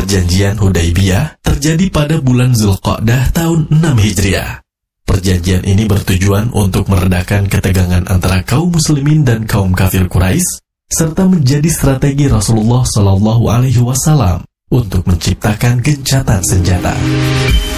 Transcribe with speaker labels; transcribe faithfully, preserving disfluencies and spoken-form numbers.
Speaker 1: Perjanjian Hudaibiyah terjadi pada bulan Zulqa'dah tahun enam Hijriah. Perjanjian ini bertujuan untuk meredakan ketegangan antara kaum muslimin dan kaum kafir Quraisy, serta menjadi strategi Rasulullah Shallallahu Alaihi Wasallam untuk menciptakan gencatan senjata.